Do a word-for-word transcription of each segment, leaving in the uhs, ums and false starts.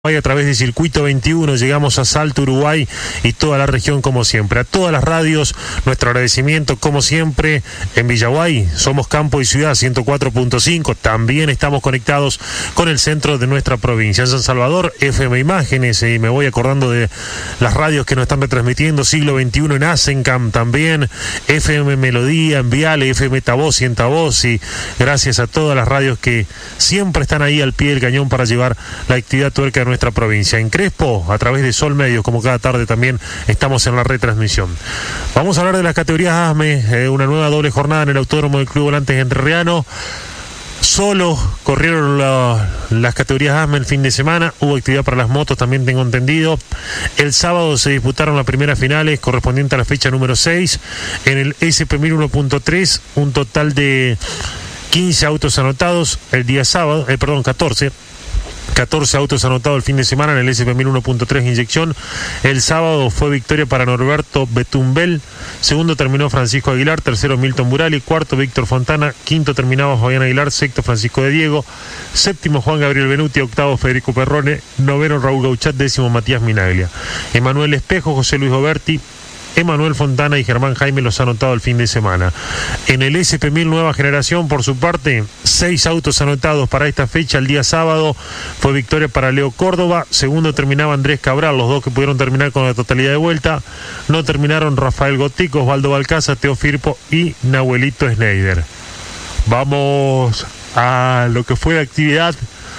A través de Circuito veintiuno llegamos a Salto, Uruguay y toda la región como siempre. A todas las radios, nuestro agradecimiento como siempre. En Villaguay somos Campo y Ciudad ciento cuatro punto cinco. También estamos conectados con el centro de nuestra provincia. En San Salvador, F M Imágenes, y me voy acordando de las radios que nos están retransmitiendo. Siglo veintiuno en Asencam también. F M Melodía en Viale, F M Tavoz y en Tavoz. Y gracias a todas las radios que siempre están ahí al pie del cañón para llevar la actividad tuerca de nuestra provincia. En Crespo, a través de Sol Medios, como cada tarde también estamos en la retransmisión. Vamos a hablar de las categorías ASME, eh, una nueva doble jornada en el Autódromo del Club Volantes Entrerriano. Solo corrieron la, las categorías ASME el fin de semana, hubo actividad para las motos, también tengo entendido. El sábado se disputaron las primeras finales correspondientes a la fecha número seis. En el S P mil uno punto tres, un total de quince autos anotados el día sábado, eh, perdón, catorce. catorce autos anotados el fin de semana en el S P mil uno punto tres inyección. El sábado fue victoria para Norberto Betumbel, segundo terminó Francisco Aguilar, tercero Milton Burali, cuarto Víctor Fontana, quinto terminaba Fabián Aguilar, sexto Francisco de Diego, séptimo Juan Gabriel Benuti, octavo Federico Perrone, noveno Raúl Gauchat, décimo Matías Minaglia. Emanuel Espejo, José Luis Oberti, Emanuel Fontana y Germán Jaime los ha anotado el fin de semana. En el S P mil Nueva Generación, por su parte, seis autos anotados para esta fecha. El día sábado fue victoria para Leo Córdoba, segundo terminaba Andrés Cabral, los dos que pudieron terminar con la totalidad de vuelta. No terminaron Rafael Gotico, Osvaldo Balcaza, Teo Firpo y Nahuelito Schneider. Vamos a lo que fue la actividad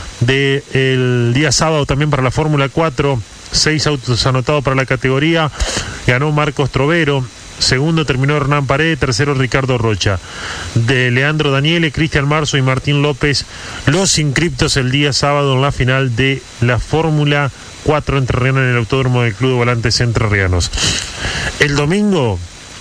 del día sábado también para la Fórmula cuatro. Seis autos anotados para la categoría. Ganó Marcos Trovero. Segundo terminó Hernán Paredes. Tercero Ricardo Rocha. De Leandro Daniele, Cristian Marzo y Martín López, los inscriptos el día sábado en la final de la Fórmula cuatro entrerriana en el Autódromo del Club de Volantes Entrerrianos. El domingo,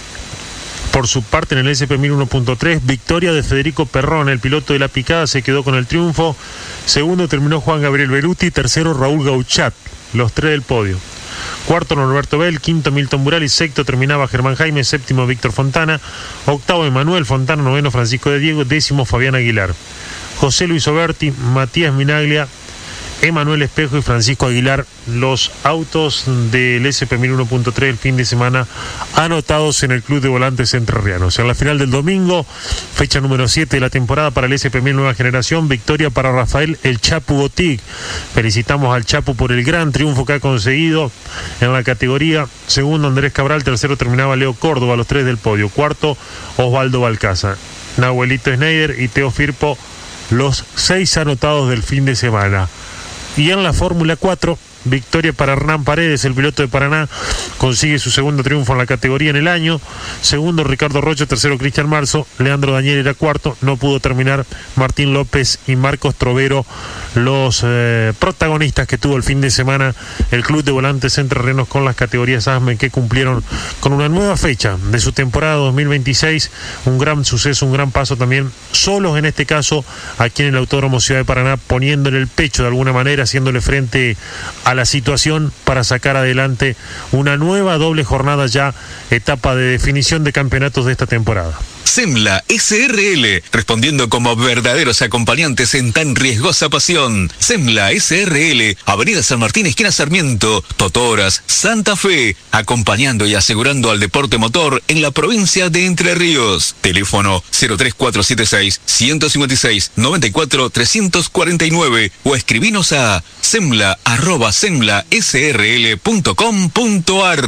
por su parte, en el S P mil uno punto tres, victoria de Federico Perrone, el piloto de la picada, se quedó con el triunfo. Segundo terminó Juan Gabriel Beruti. Tercero Raúl Gauchat, los tres del podio. Cuarto Norberto Bell, quinto Milton Burali, sexto terminaba Germán Jaime, séptimo Víctor Fontana, octavo Emanuel Fontana, noveno Francisco de Diego, décimo Fabián Aguilar. José Luis Oberti, Matías Minaglia, Emanuel Espejo y Francisco Aguilar, los autos del S P mil uno punto tres el fin de semana anotados en el Club de Volantes Entrerrianos. En la final del domingo, fecha número siete de la temporada para el S P mil Nueva Generación, victoria para Rafael El Chapu Botig. Felicitamos al Chapu por el gran triunfo que ha conseguido en la categoría. Segundo Andrés Cabral, tercero terminaba Leo Córdoba, los tres del podio. Cuarto Osvaldo Balcaza, Nahuelito Schneider y Teo Firpo, los seis anotados del fin de semana. Y en la Fórmula cuatro, victoria para Hernán Paredes, el piloto de Paraná, consigue su segundo triunfo en la categoría en el año. Segundo Ricardo Rocha, tercero Cristian Marzo, Leandro Daniel era cuarto, no pudo terminar Martín López y Marcos Trovero, los eh, protagonistas que tuvo el fin de semana el Club de Volantes Entrerrianos con las categorías ASME, que cumplieron con una nueva fecha de su temporada dos mil veintiséis, un gran suceso, un gran paso también, solos en este caso aquí en el Autódromo Ciudad de Paraná, poniéndole el pecho de alguna manera, haciéndole frente a la situación para sacar adelante una nueva doble jornada, ya etapa de definición de campeonatos de esta temporada. Semla S R L, respondiendo como verdaderos acompañantes en tan riesgosa pasión. Semla S R L, Avenida San Martín, esquina Sarmiento, Totoras, Santa Fe, acompañando y asegurando al deporte motor en la provincia de Entre Ríos. Teléfono cero tres cuatro siete seis, uno cinco seis, nueve cuatro tres cuatro nueve o escribinos a semla arroba semla s r l punto com punto a r.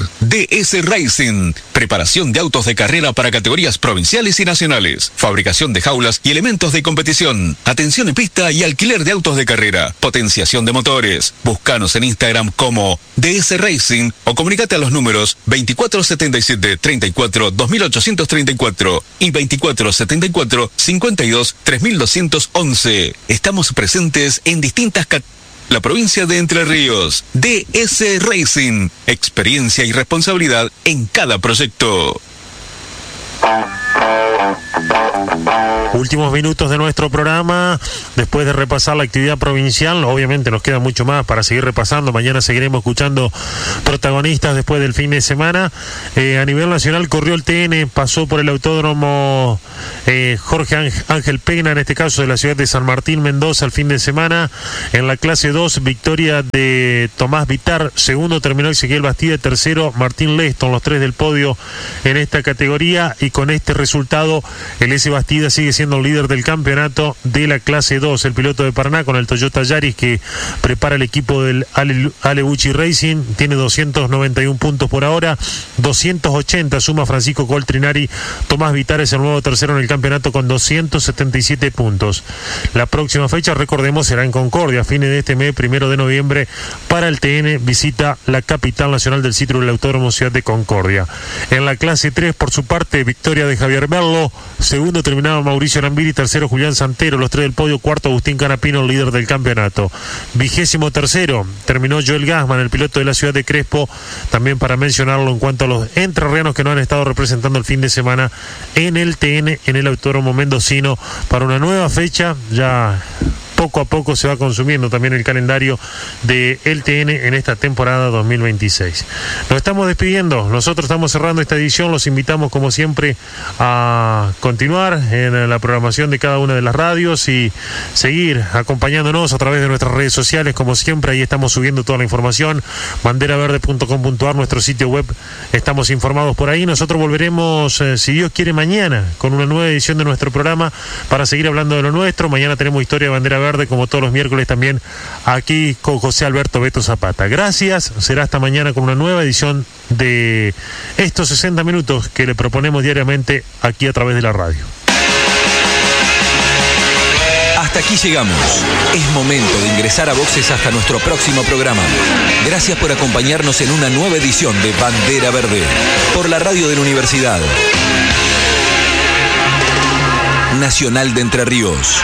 D S Racing, preparación de autos de carrera para categorías provinciales y nacionales, fabricación de jaulas y elementos de competición, atención en pista y alquiler de autos de carrera, potenciación de motores. Búscanos en Instagram como D S Racing o comunicate a los números veinticuatro setenta y siete, treinta y cuatro, dos mil ochocientos treinta y cuatro y veinticuatro setenta y cuatro, cincuenta y dos, tres mil doscientos once. Estamos presentes en distintas categorías. La provincia de Entre Ríos. D S Racing, experiencia y responsabilidad en cada proyecto. últimos minutos de nuestro programa, después de repasar la actividad provincial. Obviamente nos queda mucho más para seguir repasando. Mañana seguiremos escuchando protagonistas después del fin de semana. Eh, a nivel nacional corrió el T N, pasó por el autódromo eh, Jorge Ángel Pena, en este caso de la ciudad de San Martín, Mendoza, el fin de semana. En la clase dos, victoria de Tomás Vitar, segundo terminó Ezequiel Bastida, tercero Martín Leston, los tres del podio en esta categoría, y con este resultado el S. Bastida sigue siendo el líder del campeonato de la clase dos. El piloto de Paraná con el Toyota Yaris que prepara el equipo del Ale, Alebucci Racing tiene doscientos noventa y uno puntos por ahora, doscientos ochenta suma Francisco Coltrinari. Tomás Vitar es el nuevo tercero en el campeonato con doscientos setenta y siete puntos. La próxima fecha, recordemos, será en Concordia, a fines de este mes, primero de noviembre, para el T N, visita la capital nacional del citro del Autódromo Ciudad de Concordia. En la clase tres, por su parte, victoria de Javier Merlo, segundo terminaba Mauricio Arambiri, tercero Julián Santero, los tres del podio, cuarto Agustín Canapino, líder del campeonato. Vigésimo tercero terminó Joel Gassman, el piloto de la ciudad de Crespo, también para mencionarlo en cuanto a los entrerrianos que no han estado representando el fin de semana en el T N, en el Autódromo Mendocino, para una nueva fecha. Ya poco a poco se va consumiendo también el calendario de el T N en esta temporada dos mil veintiséis. Nos estamos despidiendo, nosotros estamos cerrando esta edición, los invitamos como siempre a continuar en la programación de cada una de las radios y seguir acompañándonos a través de nuestras redes sociales, como siempre, ahí estamos subiendo toda la información, bandera verde punto com punto a r, nuestro sitio web, estamos informados por ahí. Nosotros volveremos, eh, si Dios quiere, mañana con una nueva edición de nuestro programa para seguir hablando de lo nuestro. Mañana tenemos historia de bandera verde, como todos los miércoles también aquí con José Alberto Beto Zapata. Gracias, será hasta mañana con una nueva edición de estos sesenta minutos que le proponemos diariamente aquí a través de la radio. Hasta aquí llegamos. Es momento de ingresar a boxes hasta nuestro próximo programa. Gracias por acompañarnos en una nueva edición de Bandera Verde por la radio de la Universidad Nacional de Entre Ríos.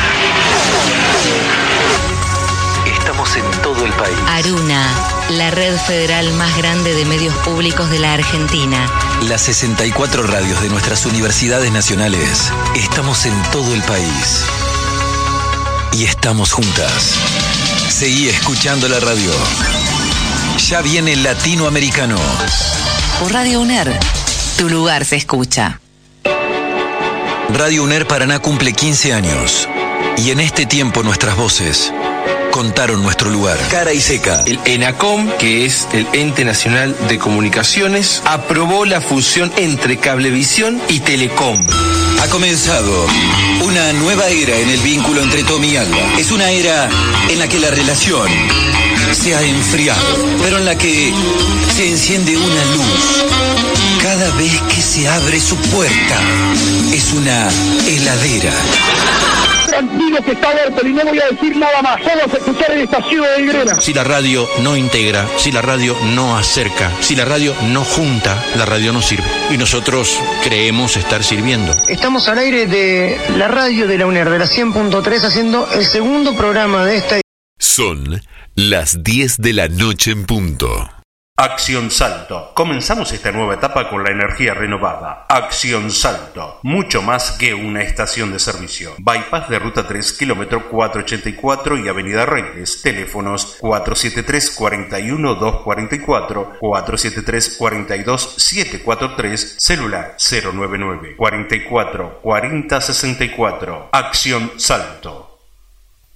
Estamos en todo el país. Aruna, la red federal más grande de medios públicos de la Argentina. Las sesenta y cuatro radios de nuestras universidades nacionales. Estamos en todo el país. Y estamos juntas. Seguí escuchando la radio. Ya viene el Latinoamericano. Por Radio UNER, tu lugar se escucha. Radio UNER Paraná cumple quince años. Y en este tiempo nuestras voces contaron nuestro lugar. Cara y seca. El ENACOM, que es el Ente Nacional de Comunicaciones, aprobó la fusión entre Cablevisión y Telecom. Ha comenzado una nueva era en el vínculo entre Tommy y Alba. Es una era en la que la relación se ha enfriado, pero en la que se enciende una luz cada vez que se abre su puerta. Es una heladera. Tranquilo que está Bertoli, no voy a decir nada más, vamos a escuchar el estación de Grena. Si la radio no integra, si la radio no acerca, si la radio no junta, la radio no sirve. Y nosotros creemos estar sirviendo. Estamos al aire de la radio de la UNER, de la cien punto tres, haciendo el segundo programa de esta. Son las diez de la noche en punto. Acción Salto. Comenzamos esta nueva etapa con la energía renovada. Acción Salto. Mucho más que una estación de servicio. Bypass de Ruta tres, kilómetro cuatrocientos ochenta y cuatro y Avenida Reyes. Teléfonos cuatro siete tres, cuatro uno, dos cuatro cuatro, cuatro siete tres, cuatro dos, siete cuatro tres, celular cero nueve nueve, cuarenta y cuatro, cuarenta sesenta y cuatro. Acción Salto.